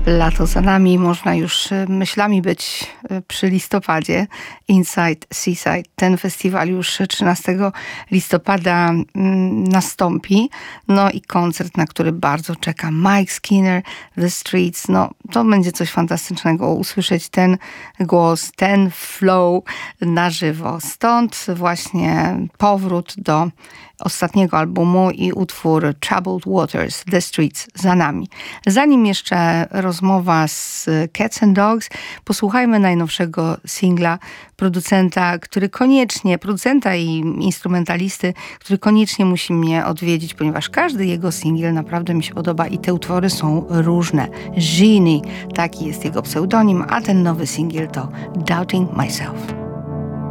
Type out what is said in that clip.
Lato za nami, można już myślami być przy listopadzie. Inside Seaside, ten festiwal już 13 listopada nastąpi. No i koncert, na który bardzo czekam. Mike Skinner, The Streets. No to będzie coś fantastycznego, usłyszeć ten głos, ten flow na żywo. Stąd właśnie powrót do ostatniego albumu i utwór Troubled Waters, The Streets za nami. Zanim jeszcze rozmowa z Cats and Dogs, posłuchajmy najnowszego singla producenta i instrumentalisty, który koniecznie musi mnie odwiedzić, ponieważ każdy jego singiel naprawdę mi się podoba i te utwory są różne. Genie, taki jest jego pseudonim, a ten nowy singiel to Doubting Myself.